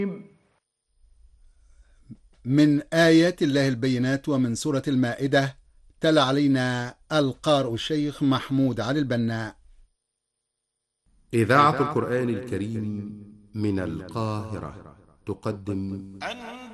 من آيات الله البينات ومن سورة المائدة. تلا علينا القارئ الشيخ محمود علي البناء. إذاعة القرآن الكريم من القاهرة تقدم